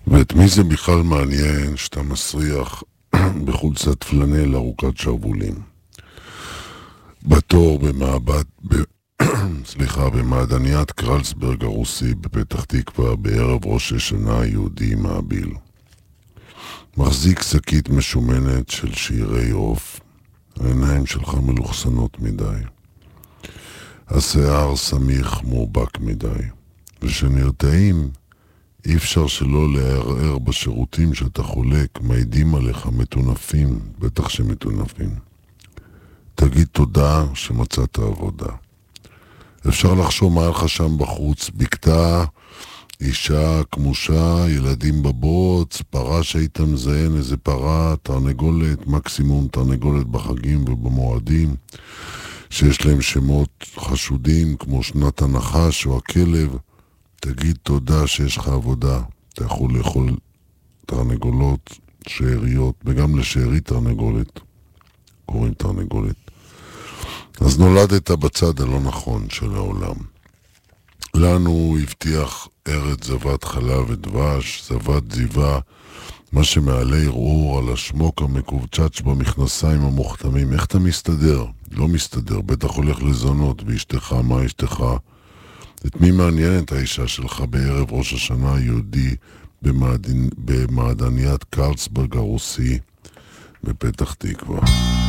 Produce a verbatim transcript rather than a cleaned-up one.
ואת מי זה בכלל מעניין שאתה מסריח בחולצת פלנל ארוכת שרוולים? בתור במעבד, ב... סליחה, במעדניית קרלסברג הרוסי בפתח תקווה בערב ראש השנה היהודי מעביל. מחזיק שקית משומנת של שירי עוף. העיניים שלך מלוכסנות מדי. השיער סמיך מורבק מדי. ושנרתעים אי אפשר שלא לערער בשירותים שאתה חולק, מעידים עליך מטונפים, בטח שמטונפים. תגיד תודה שמצאת עבודה. אפשר לחשוב מה לך שם בחוץ, בקתה, אישה, כמושה, ילדים בבוץ, פרה שהיית מזיין, איזה פרה, תרנגולת, מקסימום תרנגולת בחגים ובמועדים, שיש להם שמות חשודים כמו שנת הנחש או הכלב. תגיד תודה שיש לך עבודה. אתה יכול לאכול תרנגולות, שאריות, וגם לשארית תרנגולת. קוראים תרנגולת. אז נולדת בצד הלא נכון של העולם. לנו הוא הבטיח ארץ זבת חלב ודבש, זבת זיווה, מה שמעלה ערעור על השמוק המקובצ'ץ' במכנסיים המוכתמים. איך אתה מסתדר? לא מסתדר, בטח הולך לזונות, ואשתך, מה אשתך? את מי מעניינת האישה שלך בערב ראש השנה היהודי במעדנ... במעדניית קרלסברג הרוסי בפתח תקווה?